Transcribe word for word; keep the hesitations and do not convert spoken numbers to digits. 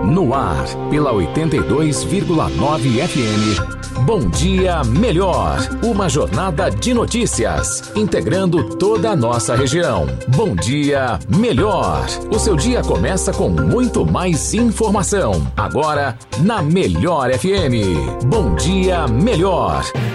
No ar, pela oitenta e dois vírgula nove F M. Bom Dia Melhor, uma jornada de notícias, integrando toda a nossa região. Bom Dia Melhor, o seu dia começa com muito mais informação. Agora, na Melhor F M. Bom Dia Melhor.